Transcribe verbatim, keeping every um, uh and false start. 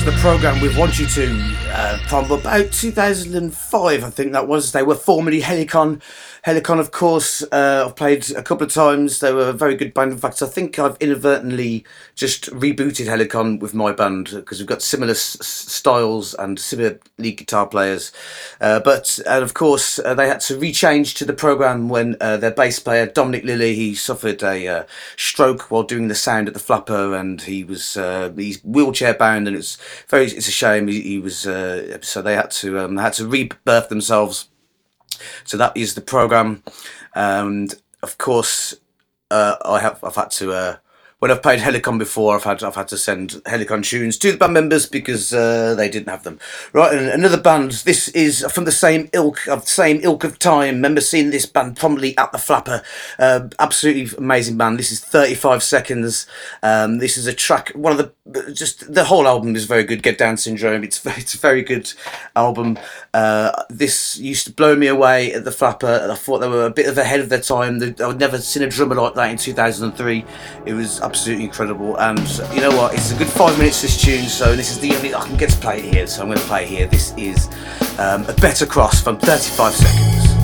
was the programme with Want You To uh, from about two thousand five, I think that was. They were formerly Helicon. Helicon, of course, uh, I've played a couple of times. They were a very good band. In fact, I think I've inadvertently just rebooted Helicon with my band because we've got similar s- styles and similar lead guitar players. Uh, but, and of course, uh, they had to rechange to the programme when uh, their bass player, Dominic Lilly, he suffered a uh, stroke while doing the sound at the Flapper, and he was uh, he's wheelchair bound, and it's very it's a shame. He, he was uh, so they had to um, they had to rebirth themselves. So that is the program, and of course, uh, I have I've had to uh, when I've played Helicon before, I've had I've had to send Helicon tunes to the band members because uh, they didn't have them. Right, and another band. This is from the same ilk of same ilk of time. Remember seeing this band prominently at the Flapper. Uh, absolutely amazing band. This is thirty-five seconds. Um, this is a track. One of the just the whole album is very good. Get Down Syndrome. It's it's a very good album. Uh, this used to blow me away at the Flapper. I thought they were a bit of ahead of their time. I'd never seen a drummer like that in two thousand three. It was absolutely incredible. And you know what? It's a good five minutes this tune. So this is the only I can get to play it here. So I'm going to play it here. This is um, A Better Cross from thirty-five seconds.